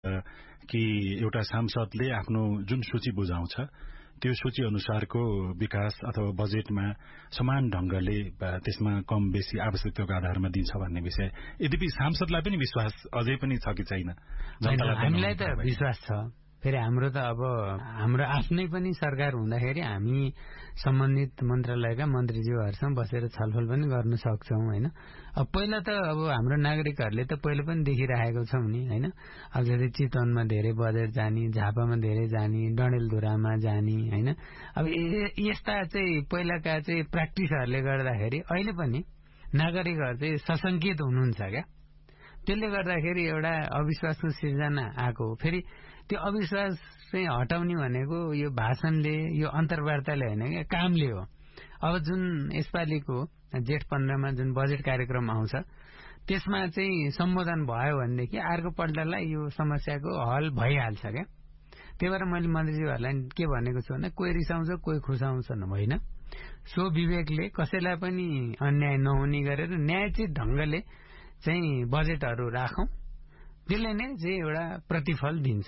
कि एउटा सांसदले आफ्नो जुन सूची बुझाउँछ त्यो सूची अनुसारको विकास अथवा बजेटमा समान ढंगले त्यसमा कम बेसी आवश्यकताको आधारमा दिन्छ भन्ने विषय यद्यपि सांसदलाई पनि विश्वास अझै पनि छ कि छैन? हामीलाई त विश्वास छ। फेरि हाम्रो त अब हाम्रो आफ्नै पनि सरकार हुँदाखेरि हामी सम्बन्धित मन्त्रालयका मन्त्रीज्यूहरूसँग बसेर छलफल पनि गर्न सक्छौं हैन। अब पहिला त अब हाम्रो नागरिकहरूले त पहिला पनि देखिरहेको छौं नि हैन। अब जस्तै चितवनमा धेरै बजेट जाने, झापामा धेरै जाने, डडेलधुरामा जाने हैन। अब यस्ता चाहिँ पहिलाका चाहिँ प्र्याक्टिसहरूले गर्दाखेरि अहिले पनि नागरिकहरू चाहिँ सशंकित हुनुहुन्छ क्या। त्यसले गर्दाखेरि एउटा अविश्वासको सिर्जना आएको। फेरि त्यो अविश्वास चाहिँ हटाउने भनेको यो भाषणले, यो अन्तर्वार्ताले होइन क्या, कामले हो। अब जुन यसपालिको जेठ 15 मा जुन बजेट कार्यक्रम आउँछ त्यसमा चाहिँ सम्बोधन भयो भनेदेखि अर्को पल्टलाई यो समस्याको हल भइहाल्छ क्या। त्यही भएर मैले मन्त्रीज्यूहरूलाई के भनेको छु भने कोही रिसाउँछ कोही खुसाउँछ होइन, सो विवेकले कसैलाई पनि अन्याय नहुने गरेर न्यायोचित ढंगले चाहिँ बजेटहरू राखौं, त्यसले नै चाहिँ एउटा प्रतिफल दिन्छ।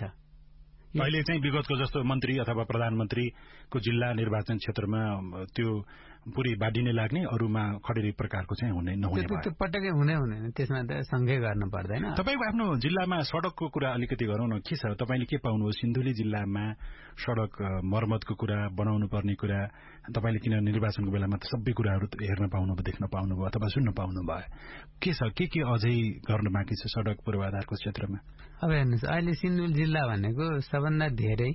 अहिले चाहिँ विगतको जस्तो मन्त्री अथवा प्रधानमन्त्रीको जिल्ला निर्वाचन क्षेत्रमा त्यो पुरै बाँडिने लाग्ने, अरूमा खडेरी प्रकारको चाहिँ हुने नहुने त्यो पटक्कै हुँदैन। त्यसमा त सँगै गर्न पर्दैन। तपाईको आफ्नो जिल्लामा सडकको कुरा अलिकति गरौँ न। के छ तपाईले के पाउनु? सिन्धुली जिल्लामा सडक मर्मतको कुरा, बनाउनु पर्ने कुरा तपाईले किन निर्वाचनको बेलामा त सबै कुराहरू हेर्न पाउनुभयो, देख्न पाउनुभयो अथवा सुन्न पाउनुभयो। के छ, के अझै गर्न बाँकी छ सडक पूर्वाधारको क्षेत्रमा? अब हेर्नुहोस्, अहिले सिन्धुली जिल्ला भनेको सबभन्दा धेरै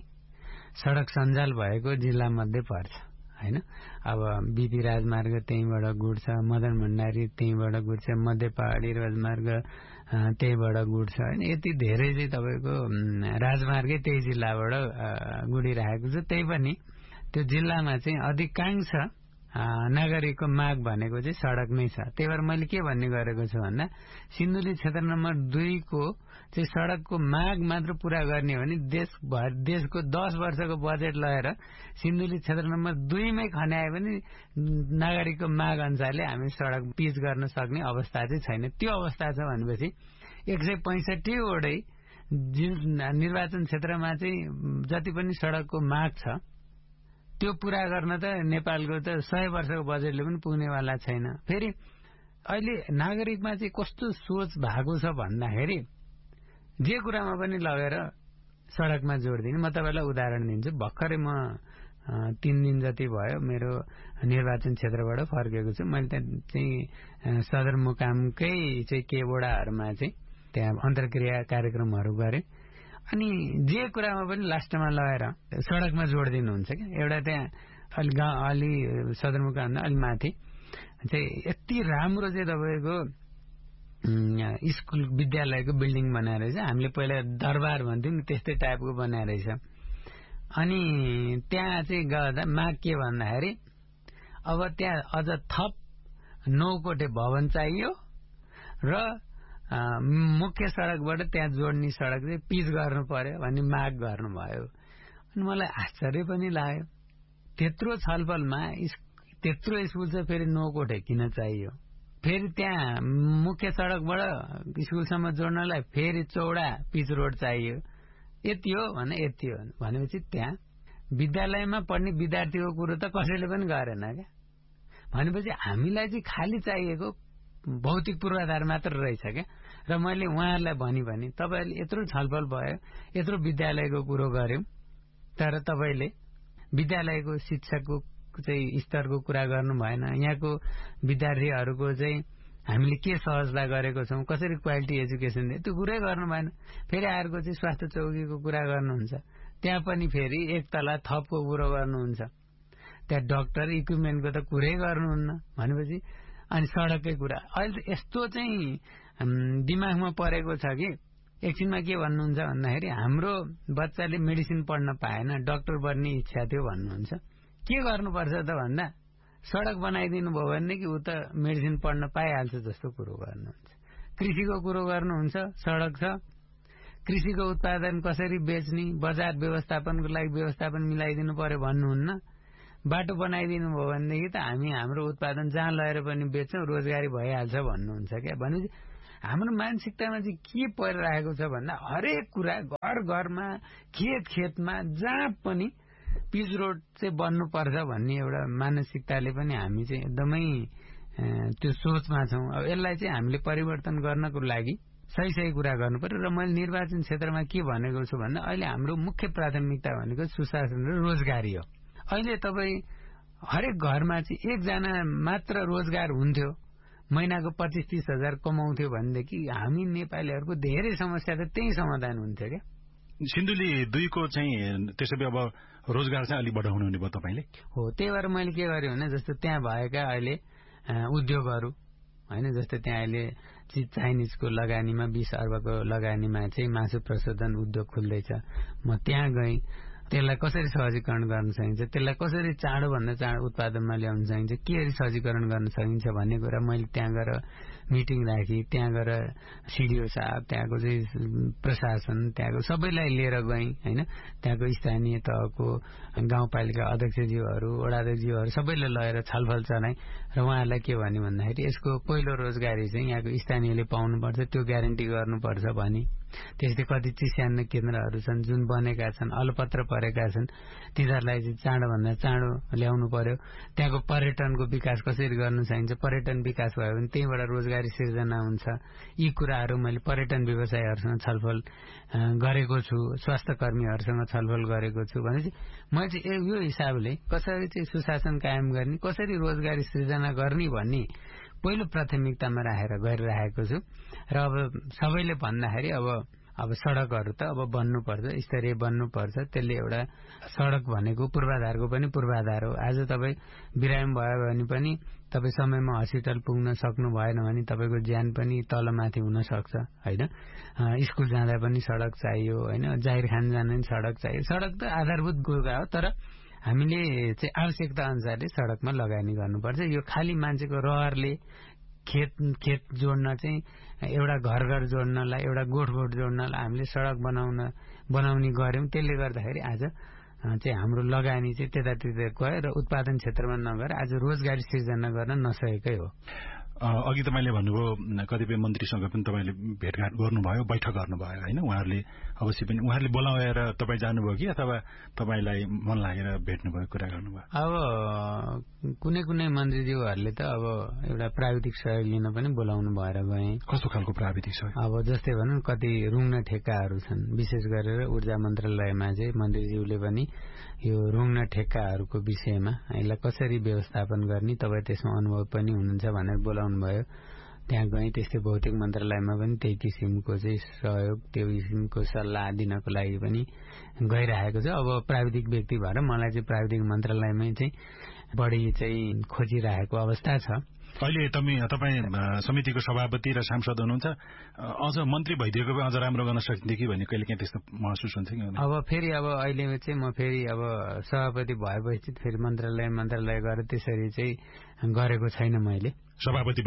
सडक सञ्जाल भएको जिल्ला मध्ये पर्छ हैन। अब बीपी राजमार्ग त्यहीबाट गुड्छ, मदन भण्डारी त्यहीबाट गुड्छ, मध्य पहाडी राजमार्ग त्यहीबाट गुड्छ हैन। यति धेरै चाहिँ तपाईको राजमार्गै त्यही जिल्लाबाट गुडिरहेको छ। त्यही पनि त्यो जिल्लामा चाहिँ अधिकांश नागरिकको माग भनेको चाहिँ सडक नै छ। त्यही भएर मैले के भन्ने गरेको छु भन्दा सिन्धुली क्षेत्र नम्बर 2 को चाहिँ सडकको माग मात्र पूरा गर्ने हो भने देशको 10 वर्षको बजेट लगाएर सिन्धुली क्षेत्र नम्बर 2 मै खन्याए पनि नागरिकको माग अनुसारले हामी सडक पिच गर्न सक्ने अवस्था चाहिँ छैन। त्यो अवस्था छ भनेपछि 165 वटै निर्वाचन क्षेत्रमा चाहिँ जति पनि सडकको माग छ त्यो पूरा गर्न त नेपालको त 100 वर्षको बजेटले पनि पुग्नेवाला छैन। फेरि अहिले नागरिकमा चाहिँ कस्तो सोच भएको छ भन्दाखेरि जे कुरामा पनि लगेर सडकमा जोड्दिने। म तपाईलाई उदाहरण दिन्छु। भर्खरै म 3 दिन जति भयो मेरो निर्वाचन क्षेत्रबाट फर्केको छु। मैले चाहिँ सदरमुकामकै चाहिँ केवडाहरूमा चाहिँ त्यहाँ अन्तर्क्रिया कार्यक्रमहरू गरे। अनि जे कुरामा पनि लास्टमा लगाएर सडकमा जोडिदिनुहुन्छ क्या। एउटा त्यहाँ अलि सदरमुकाम अलि माथि चाहिँ यति राम्रो चाहिँ तपाईँको स्कुल विद्यालयको बिल्डिङ बनाएर रहेछ। हामीले पहिला दरबार भन्थ्यौं नि, त्यस्तै टाइपको बनाएर रहेछ। अनि त्यहाँ चाहिँ गर्दा माग के भन्दाखेरि अब त्यहाँ अझ थप 9 कोठे भवन चाहियो र मुख्य सडकबाट त्यहाँ जोड्ने सडक चाहिँ पिच गर्नु पर्यो भन्ने माग गर्नुभयो। अनि मलाई आश्चर्य पनि लाग्यो। त्यत्रो छलफलमा त्यत्रो स्कुल छ, फेरि 9 कोठे किन चाहियो? फेरि त्यहाँ मुख्य सडकबाट स्कुलसम्म जोड्नलाई फेरि चौडा पिच रोड चाहियो। यति हो भने यति हो भनेपछि त्यहाँ विद्यालयमा पढ्ने विद्यार्थीको कुरो त कसैले पनि गरेन क्या। भनेपछि हामीलाई चाहिँ खाली चाहिएको भौतिक पूर्वाधार मात्र रहेछ क्या। र मैले उहाँहरूलाई भने तपाईहरुले यत्रो छलफल भयो, यत्रो विद्यालयको कुरो गर्यौं, तर तपाईले विद्यालयको शिक्षाको चाहिँ स्तरको कुरा गर्नु भएन। यहाँको विद्यार्थीहरूको चाहिँ हामीले के सहजता गरेको छौं, कसरी क्वालिटी एजुकेसन दिए, त्यो कुरै गर्नु भएन। फेरि अर्को चाहिँ स्वास्थ्य चौकीको कुरा गर्नुहुन्छ, त्यहाँ पनि फेरि एक तला थपको कुरो गर्नुहुन्छ। त्यहाँ डाक्टर इक्विपमेन्टको त कुरै गर्नुहुन्न भनेपछि अनि सडककै कुरा। अहिले यस्तो चाहिँ दिमागमा परेको छ कि एकछिनमा के भन्नुहुन्छ भन्दाखेरि हाम्रो बच्चाले मेडिसिन पढ्न पाएन, डाक्टर बन्ने इच्छा थियो भन्नुहुन्छ। के गर्नुपर्छ त भन्दा सडक बनाइदिनु भयो भनेदेखि उ त मेडिसिन पढ्न पाइहाल्छ जस्तो कुरो गर्नुहुन्छ। कृषिको कुरो गर्नुहुन्छ, सडक छ, कृषिको उत्पादन कसरी बेच्ने, बजार व्यवस्थापनको लागि व्यवस्थापन मिलाइदिनु पर्यो भन्नुहुन्न। बाटो बनाइदिनु भयो भनेदेखि त हामी हाम्रो उत्पादन जहाँ लगेर पनि बेच्छौं, रोजगारी भइहाल्छ भन्नुहुन्छ क्या। भनेपछि हाम्रो मानसिकतामा चाहिँ के परिरहेको छ भन्दा हरेक कुरा घर घरमा खेतमा जहाँ पनि पिच रोड चाहिँ बन्नुपर्छ भन्ने एउटा मानसिकताले पनि हामी चाहिँ एकदमै त्यो सोचमा छौँ। अब यसलाई चाहिँ हामीले परिवर्तन गर्नको लागि सही कुरा गर्नु पर्यो। र मैले निर्वाचन क्षेत्रमा के भनेको छु भन्दा अहिले हाम्रो मुख्य प्राथमिकता भनेको सुशासन र रोजगारी हो। अहिले तपाईँ हरेक घरमा चाहिँ एकजना मात्र रोजगार हुन्थ्यो, महिनाको 25-30 हजार कमाउँथ्यो भनेदेखि हामी नेपालीहरूको धेरै समस्या त त्यही समाधान हुन्थ्यो क्या। सिन्धुली 2 को चाहिँ त्यसै अब रोजगार चाहिँ अलि बढाउनु हुने भयो तपाईँले? हो, त्यही भएर मैले के गरेँ भने जस्तो त्यहाँ भएका अहिले उद्योगहरू होइन, जस्तो त्यहाँ अहिले चाइनिजको लगानीमा 20 अर्बको लगानीमा चाहिँ मासु प्रशोधन उद्योग खुल्दैछ। म त्यहाँ गएँ, त्यसलाई कसरी सहजीकरण गर्न सकिन्छ, त्यसलाई कसरी चाँडोभन्दा चाँडो उत्पादनमा ल्याउन सकिन्छ, के गरी सहजीकरण गर्न सकिन्छ भन्ने कुरा मैले त्यहाँ गएर मिटिङ राखेँ। त्यहाँ गएर सिडिओ साहब, त्यहाँको चाहिँ प्रशासन, त्यहाँको सबैलाई लिएर गएँ होइन। त्यहाँको स्थानीय तहको गाउँपालिका अध्यक्षज्यूहरू, वडाध्यक्षज्यूहरू सबैले लगेर छलफल चलाएँ र उहाँहरूलाई के भन्यो भन्दाखेरि यसको पहिलो रोजगारी चाहिँ यहाँको स्थानीयले पाउनुपर्छ, त्यो ग्यारेन्टी गर्नुपर्छ भने। त्यस्तै कति चिसान्न केन्द्रहरू छन् जुन बनेका छन्, अलपत्र परेका छन्, तिनीहरूलाई चाहिँ चाँडोभन्दा चाँडो ल्याउनु पर्यो। त्यहाँको पर्यटनको विकास कसरी गर्न सकिन्छ, पर्यटन विकास भयो भने त्यहीँबाट रोजगारी सिर्जना हुन्छ। यी कुराहरू मैले पर्यटन व्यवसायहरूसँग छलफल गरेको छु, स्वास्थ्य कर्मीहरूसँग छलफल गरेको छु। भनेपछि मैले चाहिँ यो हिसाबले कसरी चाहिँ सुशासन कायम गर्ने, कसरी रोजगारी सृजना गर्ने भन्ने पहिलो प्राथमिकतामा राखेर गरिरहेको छु। र अब सबैले भन्दाखेरि अब सड़कहरू त अब बन्नुपर्छ, स्तरीय बन्नुपर्छ। त्यसले एउटा सड़क भनेको पूर्वाधारको पनि पूर्वाधार हो। आज तपाईँ बिरामी भयो भने पनि तपाईँ समयमा हस्पिटल पुग्न सक्नु भएन भने तपाईँको ज्यान पनि तलमाथि हुन सक्छ होइन। स्कुल जाँदा पनि सड़क चाहियो होइन, जाहिर खान जान पनि सड़क चाहियो। सड़क त आधारभूत कुरा हो, तर हामीले चाहिँ आवश्यकता अनुसारले सड़कमा लगानी गर्नुपर्छ। यो खालि मान्छेको रहरले खेत जोड्न चाहिँ एउटा घर जोड्नलाई, एउटा गोठ जोड्नलाई हामीले सड़क बनाउने गर्यौं। त्यसले गर्दाखेरि आज चाहिँ हाम्रो लगानी चाहिँ त्यतातिर गयो र उत्पादन क्षेत्रमा नगएर आज रोजगारी सिर्जना गर्न नसकेकै हो। अघि तपाईँले भन्नुभयो कतिपय मन्त्रीसँग पनि तपाईँले भेटघाट गर्नुभयो, बैठक गर्नुभयो होइन। उहाँहरूले अवश्य पनि उहाँहरूले बोलाएर तपाईँ जानुभयो कि अथवा तपाईँलाई मन लागेर भेट्नुभयो, कुरा गर्नुभयो? अब कुनै मन्त्रीज्यूहरूले त अब एउटा प्राविधिक सहयोग लिन पनि बोलाउनु भएर गए। कस्तो खालको प्राविधिक सहयोग? अब जस्तै भनौँ कति रुङ्न ठेक्काहरू छन्, विशेष गरेर ऊर्जा मन्त्रालयमा चाहिँ मन्त्रीज्यूले पनि यो रुङ्न ठेक्काहरूको विषयमा यसलाई कसरी व्यवस्थापन गर्ने, तपाईँ त्यसमा अनुभव पनि हुनुहुन्छ भनेर बोलाउनु भयो। त्यहाँ गएँ। त्यस्तै भौतिक मन्त्रालयमा पनि त्यही किसिमको चाहिँ सहयोग, त्यो किसिमको सल्लाह दिनको लागि पनि गइरहेको छ। अब प्राविधिक व्यक्ति भएर मलाई चाहिँ प्राविधिक मन्त्रालयमै चाहिँ बढी चाहिँ खोजिरहेको अवस्था छ। अहिले तपाईँ समितिको सभापति र सांसद हुनुहुन्छ, अझ मन्त्री भइदिएको भए अझ राम्रो गर्न सकिन्थ्यो कि भन्ने कहिले काहीँ त्यस्तो महसुस हुन्छ कि? अब फेरि अहिले चाहिँ म फेरि अब सभापति भएपछि फेरि मन्त्रालय गरेर त्यसरी चाहिँ गरेको छैन मैले। सभापति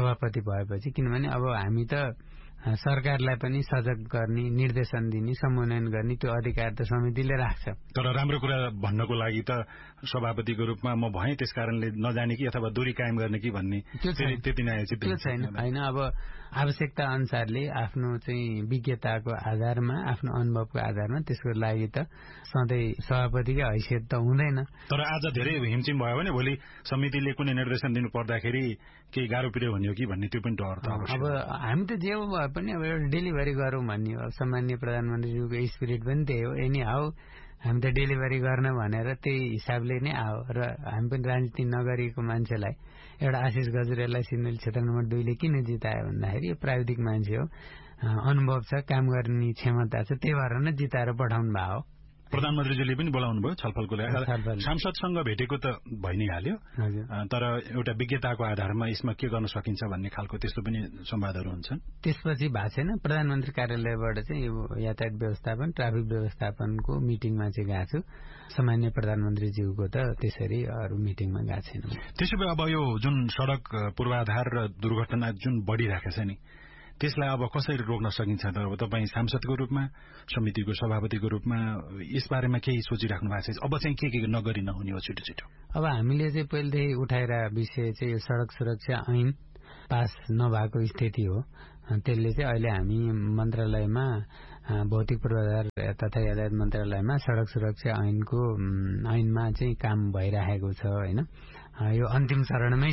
भएपछि किनभने अब हामी त सरकारलाई पनि सजग गर्ने, निर्देशन दिने, समन्वयन गर्ने त्यो अधिकार त समितिले राख्छ। तर राम्रो कुरा भन्नको लागि त सभापतिको रूपमा म भएँ, त्यस कारणले नजाने कि अथवा दूरी कायम गर्ने कि भन्ने त्यति नै त्यो छैन होइन। अब आवश्यकता अनुसारले आफ्नो चाहिँ विज्ञताको आधारमा, आफ्नो अनुभवको आधारमा त्यसको लागि त सधैँ सभापतिकै हैसियत त हुँदैन। तर आज धेरै हिमचिम भयो भने भोलि समितिले कुनै निर्देशन दिनु पर्दाखेरि केही गाह्रो पिर्यो भन्यो कि भन्ने त्यो पनि डर त अब हामी त जे भए पनि अब एउटा डेलिभरी गरौँ भन्ने हो। सामान्य प्रधानमन्त्रीज्यूको स्पिरिट पनि त्यही हो। एनी हाउ हामी त डेलिभरी गर्न भनेर त्यही हिसाबले नै आयो। र हामी पनि राजनीति नगरेको मान्छेलाई एउटा आशिष गजुरेललाई सिन्धुली क्षेत्र नम्बर 2 ले किन जितायो भन्दाखेरि यो प्राविधिक मान्छे हो, अनुभव छ, काम गर्ने क्षमता छ, त्यही भएर नै जिताएर पठाउनु भएको हो। प्रधानमन्त्रीजीले पनि बोलाउनु भयो छलफलको लागि। सांसदसँग भेटेको त भइ नै हाल्यो, तर एउटा विज्ञताको आधारमा यसमा के गर्न सकिन्छ भन्ने खालको त्यस्तो पनि संवादहरू हुन्छन्। त्यसपछि भएको छैन। प्रधानमन्त्री कार्यालयबाट चाहिँ यो यातायात व्यवस्थापन, ट्राफिक व्यवस्थापनको मिटिङमा चाहिँ गएको छु। सामान्य प्रधानमन्त्रीज्यूको त त्यसरी अरू मिटिङमा गएको छैन। त्यसो भए अब यो जुन सड़क पूर्वाधार र दुर्घटना जुन बढ़िरहेको छ नि, त्यसलाई अब कसरी रोक्न सकिन्छ त? अब तपाईँ सांसदको रूपमा, समितिको सभापतिको रूपमा यस बारेमा केही सोचिराख्नु भएको छ? अब चाहिँ के नगरी नहुने हो छिटो? अब हामीले चाहिँ पहिलेदेखि उठाएर विषय चाहिँ यो सड़क सुरक्षा ऐन पास नभएको स्थिति हो। त्यसले चाहिँ अहिले हामी मन्त्रालयमा भौतिक पूर्वाधार तथा यातायात मन्त्रालयमा सडक सुरक्षा ऐनमा चाहिँ काम भइरहेको छ हैन। यो अन्तिम चरणमै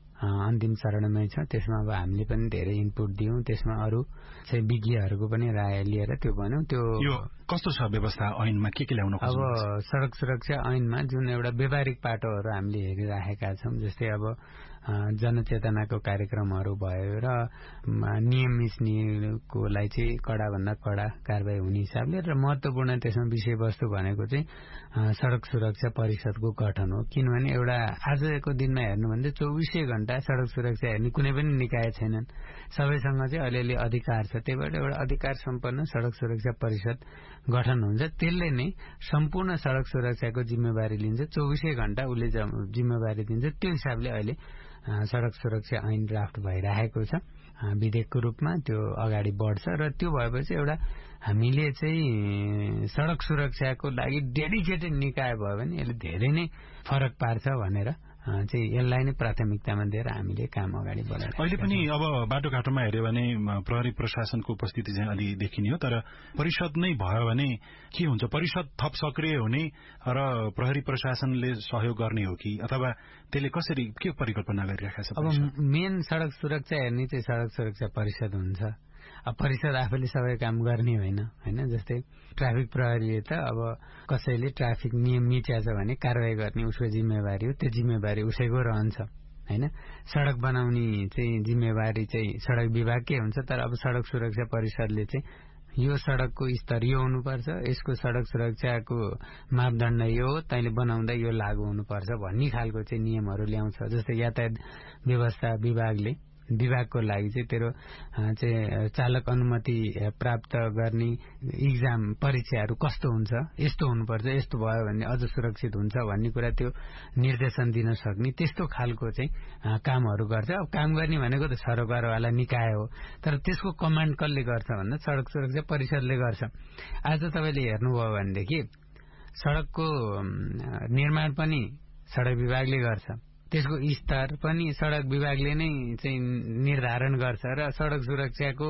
छ। त्यसमा अब हामीले पनि धेरै इनपुट दियौं। त्यसमा अरू चाहिँ विज्ञहरूको पनि राय लिएर त्यो भन्यौं। त्यो कस्तो छ व्यवस्था ऐनमा के ल्याउन खोज्नु? अब सडक सुरक्षा ऐनमा जुन एउटा व्यावहारिक पाटोहरू हामीले हेरिराखेका छौं, जस्तै अब जनचेतनाको कार्यक्रमहरू भयो र नियम मिच्नेकोलाई चाहिँ कडाभन्दा कडा कारबाही हुने हिसाबले र महत्वपूर्ण त्यसमा विषयवस्तु भनेको चाहिँ सडक सुरक्षा परिषदको गठन हो। किनभने एउटा आजको दिनमा हेर्नु भने 24 घण्टा सडक सुरक्षा हेर्ने कुनै पनि निकाय छैनन्। सबैसँग चाहिँ अलिअलि अधिकार छ। त्यहीबाट एउटा अधिकार सम्पन्न सडक सुरक्षा परिषद गठन हुन्छ। त्यसले नै सम्पूर्ण सडक सुरक्षाको जिम्मेवारी लिन्छ। 24 घण्टा उसले जिम्मेवारी दिन्छ। त्यो हिसाबले अहिले सडक सुरक्षा ऐन ड्राफ्ट भइरहेको छ विधेयकको रूपमा। त्यो अगाडि बढ्छ र त्यो भएपछि एउटा हामीले चाहिँ सडक सुरक्षाको लागि डेडिकेटेड निकाय भयो भने यसले धेरै नै फरक पार्छ भनेर चाहिँ यसलाई नै प्राथमिकतामा दिएर हामीले काम अगाडि बढाएको। अहिले पनि अब बाटोघाटोमा हेर्यो भने प्रहरी प्रशासनको उपस्थिति चाहिँ अलि देखिने हो, तर परिषद नै भयो भने के हुन्छ? परिषद थप सक्रिय हुने र प्रहरी प्रशासनले सहयोग गर्ने हो कि, अथवा त्यसले कसरी के परिकल्पना गरिरहेको छ? अब मेन सडक सुरक्षा हेर्ने चाहिँ सडक सुरक्षा परिषद हुन्छ। अब परिषद आफैले सबै काम गर्ने होइन। जस्तै ट्राफिक प्रहरीले त अब कसैले ट्राफिक नियम मिच्याछ भने कारवाही गर्ने उसको जिम्मेवारी हो। त्यो जिम्मेवारी उसैको रहन्छ हैन। सडक बनाउने चाहिँ जिम्मेवारी चाहिँ सडक विभागकै हुन्छ। तर अब सडक सुरक्षा परिषदले चाहिँ यो सडकको स्तर यो हुनुपर्छ, यसको सडक सुरक्षाको मापदण्ड यो हो, तैँले बनाउँदा यो लागू हुनुपर्छ भन्ने खालको चाहिँ नियमहरू ल्याउँछ। जस्तै यातायात व्यवस्था विभागको लागि चाहिँ तेरो चाहिँ चालक अनुमति प्राप्त गर्ने इक्जाम परीक्षाहरू कस्तो हुन्छ, यस्तो हुनुपर्छ, यस्तो भयो भने अझ सुरक्षित हुन्छ भन्ने कुरा त्यो निर्देशन दिन सक्ने त्यस्तो खालको चाहिँ कामहरू गर्छ। अब काम गर्ने भनेको त सरकारवाला निकाय हो, तर त्यसको कमान्ड कसले गर्छ भन्दा सडक सुरक्षा परिषदले गर्छ। आज तपाईँले हेर्नुभयो भनेदेखि सडकको निर्माण पनि सडक विभागले गर्छ, त्यसको स्तर पनि सडक विभागले नै चाहिँ निर्धारण गर्छ र सडक सुरक्षाको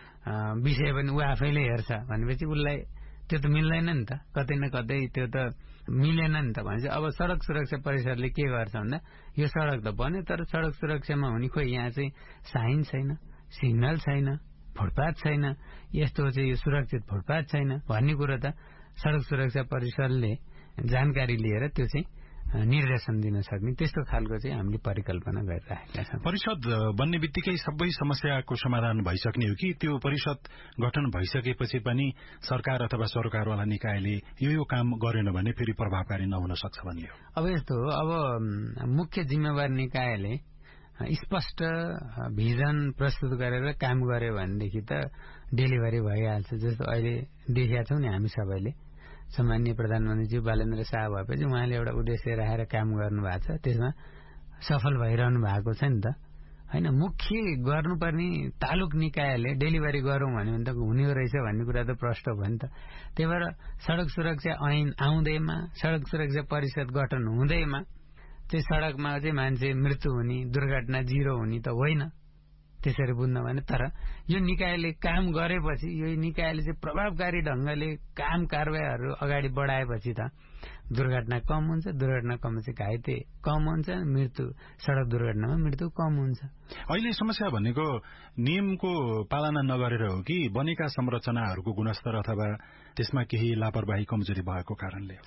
विषय पनि ऊ आफैले हेर्छ भनेपछि उसलाई त्यो त मिल्दैन नि त, कतै न कतै त्यो त मिलेन नि त भनेपछि अब सडक सुरक्षा परिषदले के गर्छ भन्दा यो सडक त बन्यो तर सडक सुरक्षामा हुने खोइ यहाँ चाहिँ साइन छैन, सिग्नल छैन, फुटपाथ छैन, यस्तो चाहिँ यो सुरक्षित फुटपाथ छैन भन्ने कुरो त सडक सुरक्षा परिषदले जानकारी लिएर त्यो चाहिँ निर्देशन दिन सक्ने त्यस्तो खालको चाहिँ हामीले परिकल्पना गरिरहेका छौँ। परिषद बन्ने बित्तिकै सबै समस्याको समाधान भइसक्ने हो कि त्यो परिषद गठन भइसकेपछि पनि सरकार अथवा सरकारवाला निकायले यो काम गरेन भने फेरि प्रभावकारी नहुन सक्छ भन्ने हो? अब यस्तो हो, अब मुख्य जिम्मेवार निकायले स्पष्ट भिजन प्रस्तुत गरेर काम गर्यो भनेदेखि त डेलिभरी भइहाल्छ। जस्तो अहिले देखेका छौँ नि हामी सबैले, सम्माननीय प्रधानमन्त्रीज्यू बालेन्द्र शाह भएपछि उहाँले एउटा उद्देश्य राखेर काम गर्नु भएको छ, त्यसमा सफल भइरहनु भएको छ नि त हैन। मुख्य गर्नुपर्ने तालुक निकायले डेलिभरी गरौँ भन्यो भने त हुने रहेछ भन्ने कुरा त प्रष्ट भयो नि त। त्यही भएर सडक सुरक्षा ऐन आउँदैमा, सडक सुरक्षा परिषद गठन हुँदैमा चाहिँ सडकमा चाहिँ मान्छे मृत्यु हुने, दुर्घटना जिरो हुने त होइन त्यसरी बुझ्न भने। तर यो निकायले काम गरेपछि, यो निकायले चाहिँ प्रभावकारी ढंगले काम कारबाहीहरू अगाडि बढाएपछि त दुर्घटना कम हुन्छ, दुर्घटना कम चाहिँ घाइते कम हुन्छ, मृत्यु सडक दुर्घटनामा मृत्यु कम हुन्छ। अहिले समस्या भनेको नियमको पालना नगरेर हो कि बनेका संरचनाहरूको गुणस्तर अथवा त्यसमा केही लापरवाही कमजोरी भएको कारणले?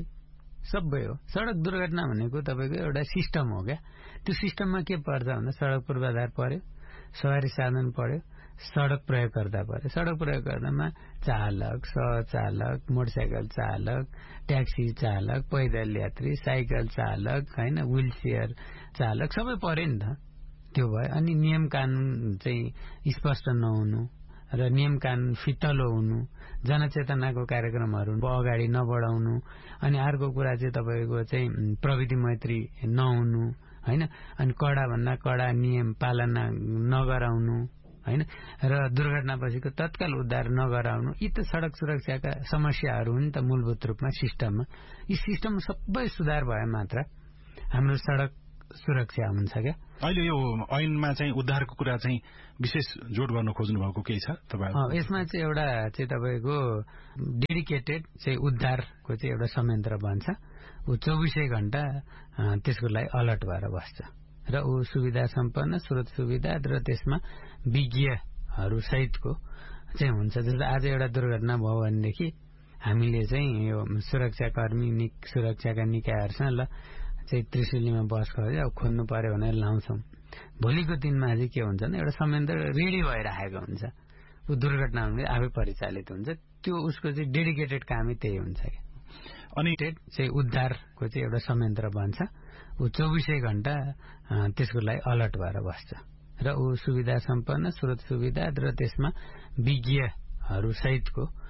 सबै हो। सडक दुर्घटना भनेको तपाईँको एउटा सिस्टम हो क्या। त्यो सिस्टममा के पर्छ भन्दा सडक पूर्वाधार पर्यो, सवारी साधन पर्यो, सडक प्रयोगकर्ता पर्यो। सडक प्रयोगकर्तामा चालक, सहचालक, मोटरसाइकल चालक, ट्याक्सी चालक, पैदल यात्री, साइकल चालक हैन, व्हील चेयर चालक सबै पर्यो नि त। त्यो भयो। अनि नियम कानून चाहिँ स्पष्ट नहुनु र नियम कानून फितलो हुनु, जनचेतनाको कार्यक्रमहरू अगाडि नबढाउनु, अनि अर्को कुरा चाहिँ तपाईँको चाहिँ प्रविधि मैत्री नहुनु हैन, अनि कडा भन्दा कडा नियम पालना नगराउनु हैन, र दुर्घटनापछिको तत्काल उद्धार नगराउनु, यी त सडक सुरक्षाका समस्याहरू हुन् त मूलभूत रूपमा सिस्टममा। यी सिस्टम सबै सुधार भए मात्र हाम्रो सडक सुरक्षा हुन्छ क्या। अहिले यो ऐनमा चाहिँ उद्धारको कुरा चाहिँ विशेष जोड गर्न खोज्नु भएको केही छ तपाईहरु? यसमा चाहिँ एउटा चाहिँ तपाईको डेडिकेटेड चाहिँ उद्धारको चाहिँ एउटा संयन्त्र बन्छ। ऊ 24 घण्टा त्यसको लागि अलर्ट भएर बस्छ र ऊ सुविधा सम्पन्न, स्रोत सुविधा र त्यसमा विज्ञहरू सहितको चाहिँ हुन्छ। जस्तो आज एउटा दुर्घटना भयो भनेदेखि हामीले चाहिँ यो सुरक्षाकर्मी सुरक्षाका निकायहरूसँग ल चाहिँ त्रिशुलीमा बस खर्यो अब खोज्नु पर्यो भनेर लाउँछौँ। भोलिको दिनमा चाहिँ के हुन्छ भने एउटा संयन्त्र रेडी भइरहेको हुन्छ। ऊ दुर्घटना हुँदै आफै परिचालित हुन्छ। त्यो उसको चाहिँ डेडिकेटेड कामै त्यही हुन्छ क्या। अनि चाहिँ उद्धारको चाहिँ एउटा संयन्त्र बन्छ। ऊ 24 घण्टा त्यसको लागि अलर्ट भएर बस्छ र ऊ सुविधा सम्पन्न, स्रोत सुविधा र त्यसमा विज्ञहरू सहितको